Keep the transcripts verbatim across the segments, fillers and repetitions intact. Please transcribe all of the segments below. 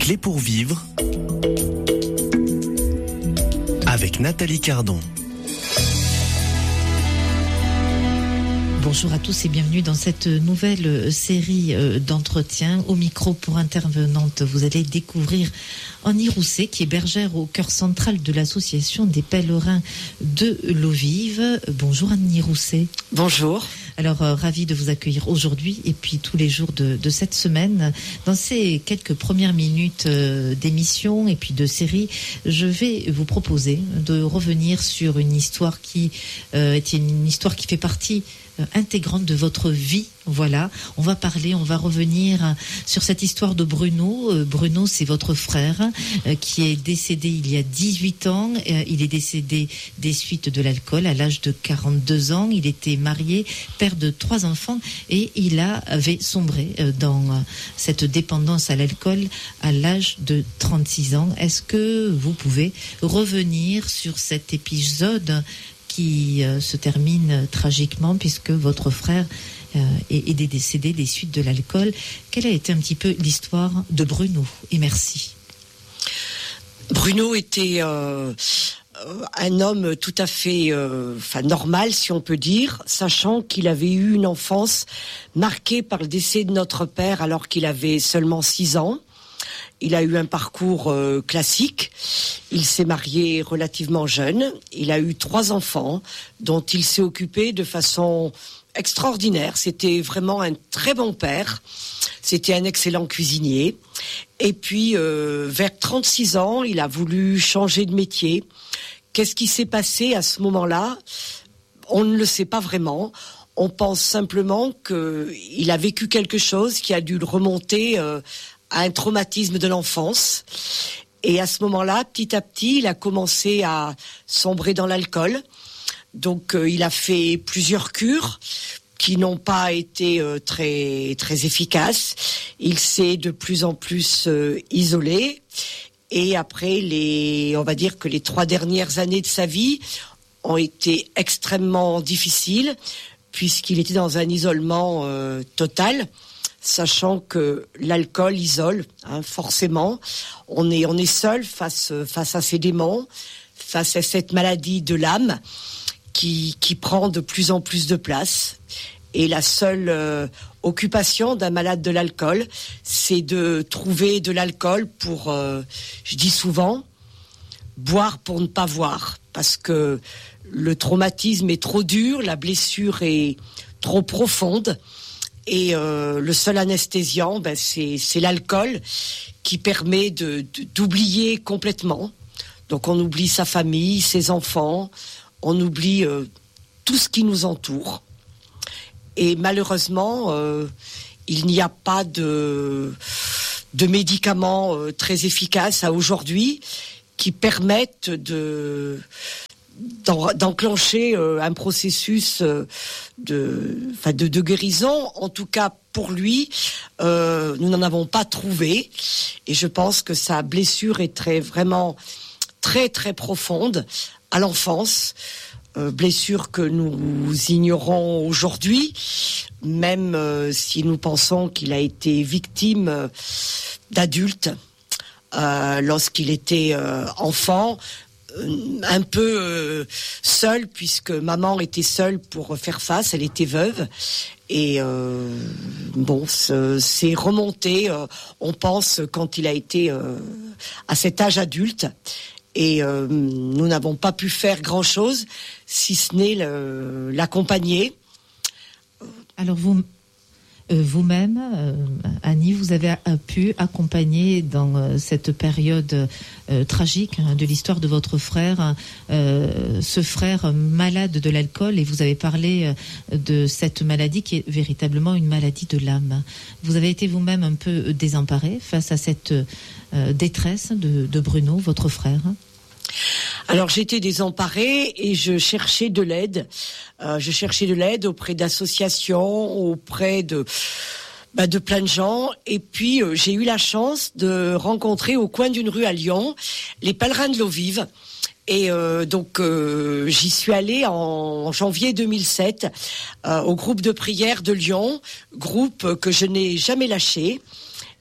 clés pour vivre avec Nathalie Cardon. Bonjour à tous et bienvenue dans cette nouvelle série d'entretiens. Au micro pour intervenante, vous allez découvrir Annie Rousset, qui est bergère au cœur central de l'association des pèlerins de l'eau vive. Bonjour Annie Rousset. Bonjour. Alors, euh, ravie de vous accueillir aujourd'hui et puis tous les jours de, de cette semaine. Dans ces quelques premières minutes euh, d'émission et puis de série, je vais vous proposer de revenir sur une histoire qui euh, est une histoire qui fait partie euh, intégrante de votre vie. Voilà, on va parler, on va revenir sur cette histoire de Bruno. Euh, Bruno, c'est votre frère euh, qui est décédé il y a dix-huit ans. Euh, il est décédé des suites de l'alcool à l'âge de quarante-deux ans. Il était marié, père de trois enfants et il a, avait sombré euh, dans euh, cette dépendance à l'alcool à l'âge de trente-six ans. Est-ce que vous pouvez revenir sur cet épisode qui euh, se termine tragiquement puisque votre frère Euh, et, et des décédés des suites de l'alcool? Quelle a été un petit peu l'histoire de Bruno? Et merci. Bruno était euh, un homme tout à fait euh, enfin, normal, si on peut dire, sachant qu'il avait eu une enfance marquée par le décès de notre père alors qu'il avait seulement six ans. Il a eu un parcours euh, classique. Il s'est marié relativement jeune. Il a eu trois enfants dont il s'est occupé de façon extraordinaire. C'était vraiment un très bon père. C'était un excellent cuisinier. Et puis, euh, vers trente-six ans, il a voulu changer de métier. Qu'est-ce qui s'est passé à ce moment-là ? On ne le sait pas vraiment. On pense simplement qu'il a vécu quelque chose qui a dû le remonter euh, à un traumatisme de l'enfance. Et à ce moment-là, petit à petit, il a commencé à sombrer dans l'alcool. Donc, euh, il a fait plusieurs cures qui n'ont pas été euh, très très efficaces. Il s'est de plus en plus euh, isolé. Et après, les, on va dire que les trois dernières années de sa vie ont été extrêmement difficiles puisqu'il était dans un isolement euh, total. Sachant que l'alcool isole, hein, forcément. On est, on est seul face, face à ces démons, face à cette maladie de l'âme qui, qui prend de plus en plus de place. Et la seule euh, occupation d'un malade de l'alcool, c'est de trouver de l'alcool pour, euh, je dis souvent, boire pour ne pas voir. Parce que le traumatisme est trop dur, la blessure est trop profonde. Et euh, le seul anesthésiant, ben, c'est, c'est l'alcool qui permet de, de, d'oublier complètement. Donc on oublie sa famille, ses enfants, on oublie euh, tout ce qui nous entoure. Et malheureusement, euh, il n'y a pas de, de médicaments euh, très efficaces à aujourd'hui qui permettent de... d'enclencher un processus de, enfin de, de guérison. En tout cas, pour lui, euh, nous n'en avons pas trouvé. Et je pense que sa blessure est très, vraiment très, très profonde à l'enfance. Euh, blessure que nous ignorons aujourd'hui, même euh, si nous pensons qu'il a été victime euh, d'adultes euh, lorsqu'il était euh, enfant. Un peu euh, seule, puisque maman était seule pour faire face, elle était veuve. Et euh, bon, c'est remonté, euh, on pense, quand il a été euh, à cet âge adulte. Et euh, nous n'avons pas pu faire grand-chose, si ce n'est le, l'accompagner. Alors vous... Euh, vous-même, euh, Annie, vous avez a, pu accompagner dans euh, cette période euh, tragique hein, de l'histoire de votre frère, euh, ce frère malade de l'alcool, et vous avez parlé euh, de cette maladie qui est véritablement une maladie de l'âme. Vous avez été vous-même un peu désemparé face à cette euh, détresse de, de Bruno, votre frère? Alors j'étais désemparée et je cherchais de l'aide. Euh, je cherchais de l'aide auprès d'associations, auprès de bah, de plein de gens. Et puis euh, j'ai eu la chance de rencontrer au coin d'une rue à Lyon les pèlerins de l'eau vive. Et euh, donc euh, j'y suis allée en janvier deux mille sept euh, au groupe de prière de Lyon, groupe que je n'ai jamais lâché.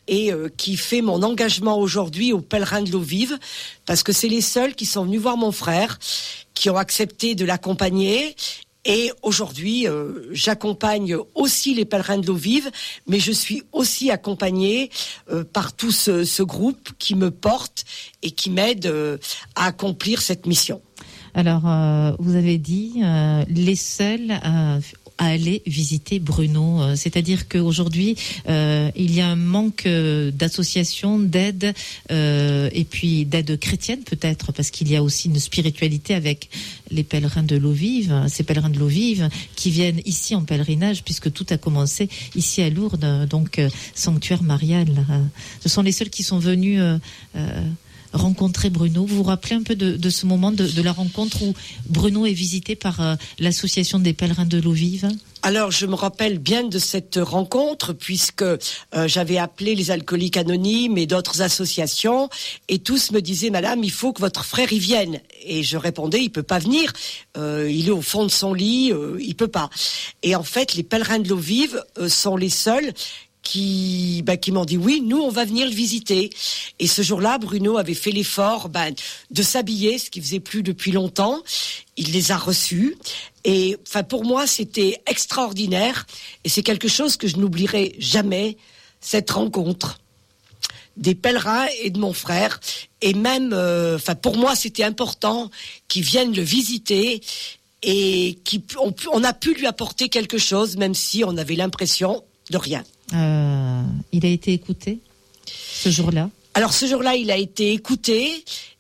et euh, qui fait mon engagement aujourd'hui aux pèlerins de l'eau vive, parce que c'est les seuls qui sont venus voir mon frère, qui ont accepté de l'accompagner. Et aujourd'hui, euh, j'accompagne aussi les pèlerins de l'eau vive, mais je suis aussi accompagnée euh, par tout ce, ce groupe qui me porte et qui m'aide euh, à accomplir cette mission. Alors, euh, vous avez dit euh, les seuls à, à aller visiter Bruno, euh, c'est-à-dire qu'aujourd'hui, euh, il y a un manque euh, d'associations, d'aide, euh, et puis d'aide chrétienne peut-être, parce qu'il y a aussi une spiritualité avec les pèlerins de l'eau vive, ces pèlerins de l'eau vive qui viennent ici en pèlerinage, puisque tout a commencé ici à Lourdes, donc euh, sanctuaire marial. Euh, ce sont les seuls qui sont venus... Euh, euh, rencontrer Bruno. Vous vous rappelez un peu de, de ce moment de, de la rencontre où Bruno est visité par euh, l'association des pèlerins de l'eau vive? Alors, je me rappelle bien de cette rencontre puisque euh, j'avais appelé les alcooliques anonymes et d'autres associations et tous me disaient, madame, il faut que votre frère y vienne. Et je répondais, il peut pas venir, euh, il est au fond de son lit, euh, il peut pas. Et en fait, les pèlerins de l'eau vive euh, sont les seuls qui, bah, qui m'ont dit oui, nous on va venir le visiter. Et ce jour-là, Bruno avait fait l'effort bah, de s'habiller, ce qu'il faisait plus depuis longtemps. Il les a reçus. Et enfin pour moi, c'était extraordinaire. Et c'est quelque chose que je n'oublierai jamais, cette rencontre des pèlerins et de mon frère. Et même, euh, enfin pour moi, c'était important qu'ils viennent le visiter et qu'on on a pu lui apporter quelque chose, même si on avait l'impression de rien. Euh, il a été écouté ce jour-là? Alors ce jour-là, il a été écouté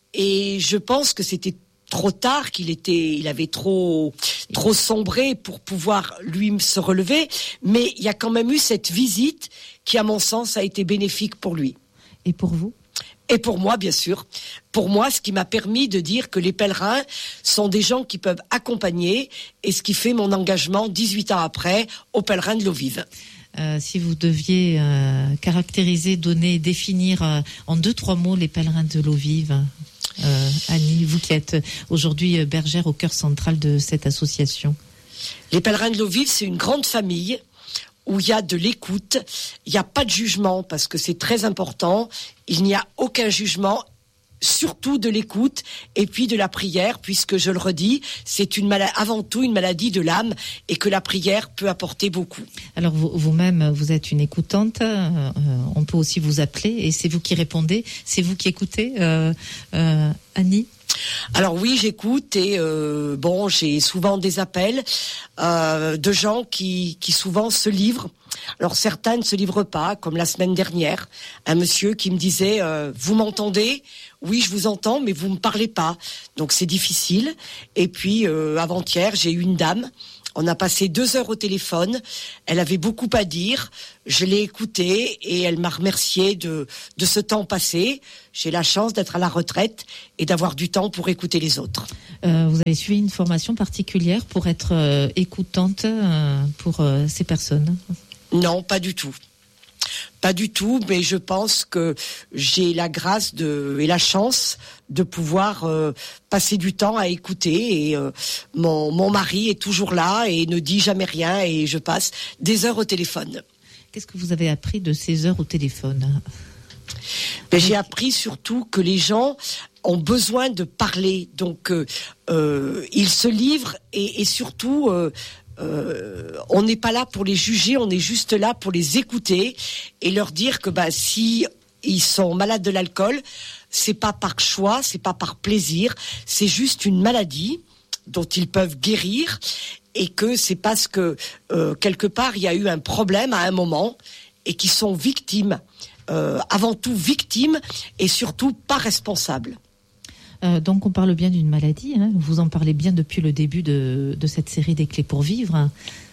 et je pense que c'était trop tard, qu'il était, il avait trop, trop sombré pour pouvoir lui se relever. Mais il y a quand même eu cette visite qui, à mon sens, a été bénéfique pour lui. Et pour vous? Et pour moi, bien sûr. Pour moi, ce qui m'a permis de dire que les pèlerins sont des gens qui peuvent accompagner et ce qui fait mon engagement dix-huit ans après aux pèlerins de l'eau vive. Euh, si vous deviez euh, caractériser, donner, définir euh, en deux, trois mots les pèlerins de l'eau vive, euh, Annie, vous qui êtes aujourd'hui bergère au cœur central de cette association. Les pèlerins de l'eau vive, c'est une grande famille où il y a de l'écoute, il n'y a pas de jugement parce que c'est très important, il n'y a aucun jugement, surtout de l'écoute et puis de la prière, puisque je le redis, c'est une maladie, avant tout une maladie de l'âme et que la prière peut apporter beaucoup. Alors vous, vous-même, vous êtes une écoutante, euh, on peut aussi vous appeler et c'est vous qui répondez, c'est vous qui écoutez, euh, euh, Annie? Alors oui, j'écoute et euh, bon, j'ai souvent des appels euh, de gens qui, qui souvent se livrent. Alors certains ne se livrent pas, comme la semaine dernière, un monsieur qui me disait euh, « Vous m'entendez ? Oui, je vous entends, mais vous me parlez pas. » Donc c'est difficile. Et puis euh, avant-hier, j'ai eu une dame. On a passé deux heures au téléphone. Elle avait beaucoup à dire. Je l'ai écoutée et elle m'a remercié de, de ce temps passé. J'ai la chance d'être à la retraite et d'avoir du temps pour écouter les autres. Euh, vous avez suivi une formation particulière pour être euh, écoutante euh, pour euh, ces personnes ? Non, pas du tout. Pas du tout, mais je pense que j'ai la grâce de, et la chance de pouvoir euh, passer du temps à écouter. Et euh, mon, mon mari est toujours là et ne dit jamais rien et je passe des heures au téléphone. Qu'est-ce que vous avez appris de ces heures au téléphone ? Ben, j'ai appris surtout que les gens ont besoin de parler. Donc, euh, euh, ils se livrent et, et surtout... Euh, Euh, on n'est pas là pour les juger, on est juste là pour les écouter et leur dire que bah si ils sont malades de l'alcool, c'est pas par choix, c'est pas par plaisir, c'est juste une maladie dont ils peuvent guérir et que c'est parce que euh, quelque part il y a eu un problème à un moment et qu'ils sont victimes, euh, avant tout victimes et surtout pas responsables. Euh, donc on parle bien d'une maladie, hein. Vous en parlez bien depuis le début de, de cette série des clés pour vivre.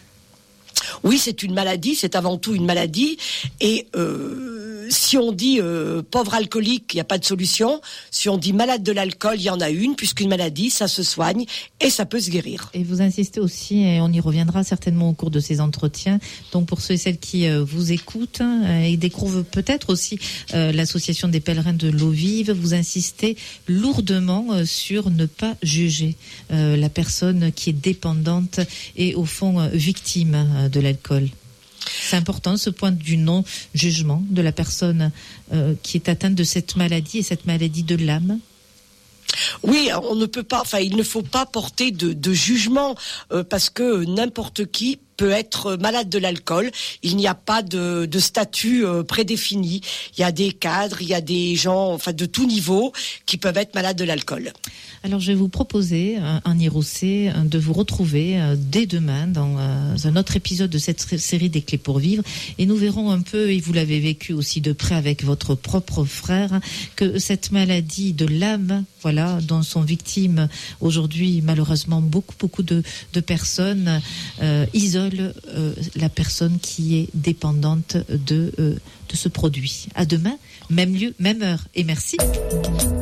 Oui, c'est une maladie, c'est avant tout une maladie. Et euh, si on dit euh, pauvre alcoolique, il n'y a pas de solution. Si on dit malade de l'alcool, il y en a une, puisqu'une maladie, ça se soigne et ça peut se guérir. Et vous insistez aussi, et on y reviendra certainement au cours de ces entretiens, donc pour ceux et celles qui euh, vous écoutent euh, et découvrent peut-être aussi euh, l'association des pèlerins de l'eau vive, vous insistez lourdement euh, sur ne pas juger euh, la personne qui est dépendante et au fond euh, victime euh, de l'alcool. C'est important, ce point du non-jugement de la personne euh, qui est atteinte de cette maladie et cette maladie de l'âme. Oui, on ne peut pas, enfin, il ne faut pas porter de, de jugement euh, parce que n'importe qui peut être malade de l'alcool. Il n'y a pas de, de statut euh, prédéfini. Il y a des cadres, il y a des gens, enfin, de tout niveau qui peuvent être malades de l'alcool. Alors, je vais vous proposer, euh, Annie Rosset, euh, de vous retrouver euh, dès demain dans euh, un autre épisode de cette série des Clés pour vivre. Et nous verrons un peu, et vous l'avez vécu aussi de près avec votre propre frère, que cette maladie de l'âme, voilà, dont sont victimes aujourd'hui malheureusement beaucoup, beaucoup de, de personnes, euh, isole euh, la personne qui est dépendante de, euh, de ce produit. À demain, même lieu, même heure. Et merci.